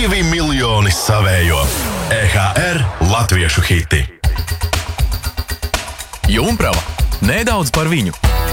2 miljoni savējo. EHR latviešu hiti. Jūmprava nedaudz par viņu.